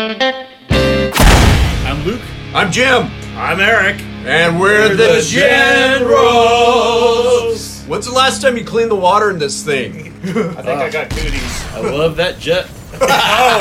I'm Luke. I'm Jim. I'm Eric. And we're the Generals. When's the last time you cleaned the water in this thing? I think I got cooties. I love that jet.